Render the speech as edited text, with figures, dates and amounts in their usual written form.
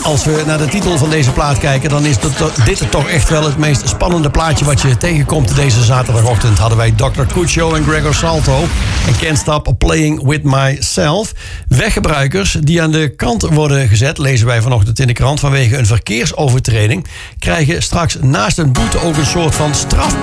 als we naar de titel van deze plaat kijken, dan is dit toch echt wel het meest spannende plaatje wat je tegenkomt deze zaterdagochtend. Hadden wij Dr. Cuccio en Gregor Salto en Can't Stop Playing With Myself. Weggebruikers die aan de kant worden gezet, lezen wij vanochtend in de krant, vanwege een verkeersovertreding, krijgen straks naast een boete ook een soort van strafpunt